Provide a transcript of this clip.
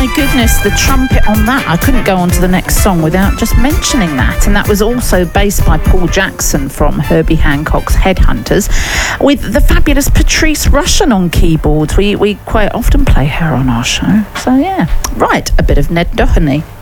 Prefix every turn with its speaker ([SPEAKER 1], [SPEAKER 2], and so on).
[SPEAKER 1] My goodness, the trumpet on that. I couldn't go on to the next song without just mentioning that. And that was also based by Paul Jackson from Herbie Hancock's Headhunters, with the fabulous Patrice Rushen on keyboards. We quite often play her on our show. So yeah. Right, a bit of Ned Doheny.